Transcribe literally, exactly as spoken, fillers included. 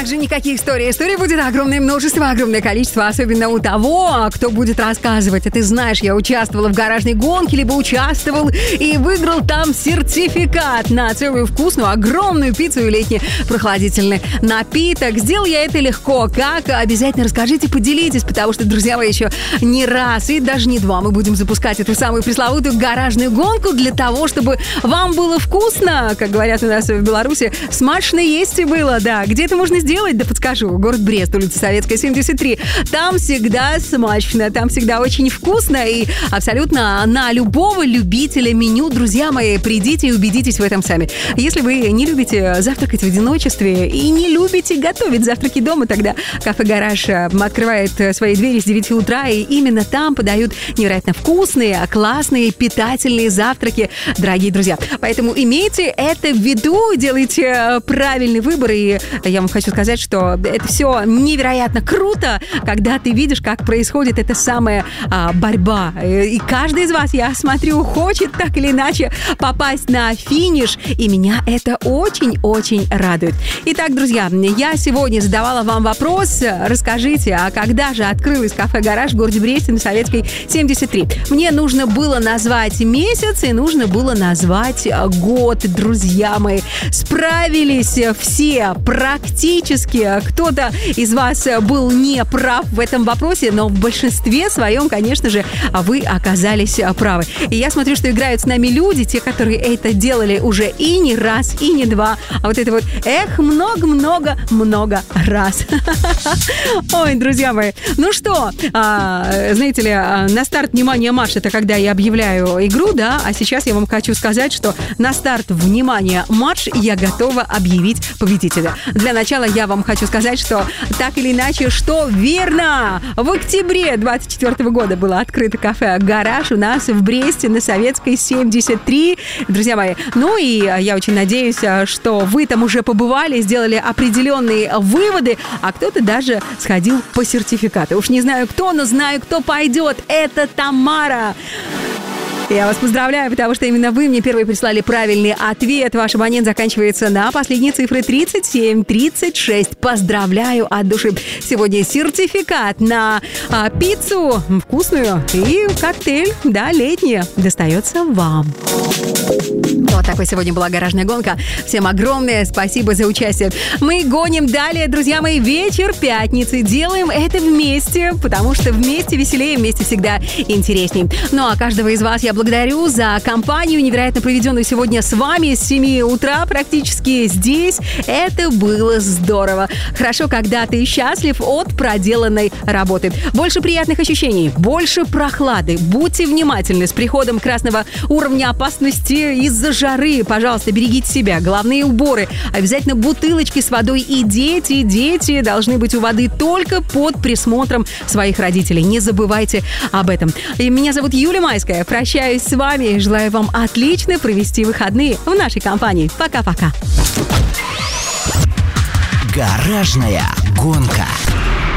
же никаких историй. Историй будет огромное множество, огромное количество, особенно у того, кто будет рассказывать. А ты знаешь, я участвовала в гаражной гонке, либо участвовал и выиграл там сертификат на целую вкусную, огромную пиццу и летний прохладительный напиток. Сделал я это легко. Как? Обязательно расскажите, поделитесь, потому что, друзья мои, еще не раз и даже не два мы будем запускать эту самую пресловутую гаражную гонку для того, чтобы вам было вкусно, как говорят у нас в Беларуси, смачно есть и было, да. Где это можно сделать? Да подскажу. Город Брест, улица Советская, семьдесят три. Там всегда смачно, там всегда очень вкусно и абсолютно на любого любителя меню. Друзья мои, придите и убедитесь в этом сами. Если вы не любите завтракать в одиночестве и не любите готовить завтраки дома, тогда кафе «Гараж» открывает свои двери с девяти утра, и именно там подают невероятно вкусные, классные, питательные завтраки, дорогие друзья. Поэтому имейте это в виду, делайте правильный выбор, и я вам хочу сказать, что это все невероятно круто, когда ты видишь, как происходит эта самая а, борьба. И каждый из вас, я смотрю, хочет так или иначе попасть на финиш, и меня это очень-очень радует. Итак, друзья, я сегодня задавала вам вопрос. Расскажите, а когда же открылось кафе «Гараж» в городе Бресте на Советской, семьдесят три? Мне нужно было назвать месяц и нужно было назвать год, друзья мои. Справились все практически. Кто-то из вас был не прав в этом вопросе, но в большинстве своем, конечно же, вы оказались правы. И я смотрю, что играют с нами люди, те, которые это делали уже и не раз, и не два. А вот это вот, эх, много-много-много раз. Ой, друзья мои. Ну что, а, знаете ли, на старт внимания марш, это когда я объявляю игру, да, а сейчас я вам хочу сказать, что на старт внимания марш я готова объявить победителя. Для начала я вам хочу сказать, что так или иначе, что верно, в октябре двадцать четвёртого года было открыто кафе «Гараж» у нас в Бресте на Советской, семьдесят три. Друзья мои, ну и я очень надеюсь, что вы там уже побывали, сделали определенные выводы, а кто-то даже сходил по сертификату. Уж не знаю кто, но знаю, кто пойдет. Это Тамара. Я вас поздравляю, потому что именно вы мне первые прислали правильный ответ. Ваш абонент заканчивается на последние цифры тридцать семь тридцать шесть. Поздравляю от души. Сегодня сертификат на а, пиццу вкусную и коктейль, да, летний, достается вам. Вот такой сегодня была гаражная гонка. Всем огромное спасибо за участие. Мы гоним далее, друзья мои, вечер пятницы. Делаем это вместе, потому что вместе веселее, вместе всегда интересней. Ну а каждого из вас я благодарю за компанию, невероятно проведенную сегодня с вами с семи утра практически здесь. Это было здорово. Хорошо, когда ты счастлив от проделанной работы. Больше приятных ощущений, больше прохлады. Будьте внимательны с приходом красного уровня опасности из-за жары. Пожалуйста, берегите себя. Головные уборы. Обязательно бутылочки с водой. И дети, дети должны быть у воды только под присмотром своих родителей. Не забывайте об этом. И меня зовут Юля Майская. Прощаюсь с вами. Желаю вам отлично провести выходные в нашей компании. Пока-пока. Гаражная гонка.